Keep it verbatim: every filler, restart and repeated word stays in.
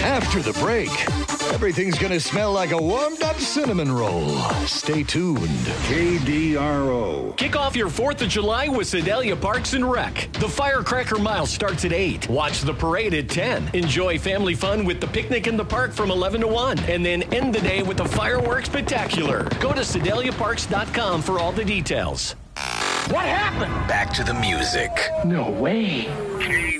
After the break, everything's going to smell like a warmed-up cinnamon roll. Stay tuned. K D R O. Kick off your fourth of July with Sedalia Parks and Rec. The Firecracker Mile starts at eight. Watch the parade at ten. Enjoy family fun with the picnic in the park from eleven to one. And then end the day with the fireworks spectacular. Go to sedalia parks dot com for all the details. What happened? Back to the music. No way.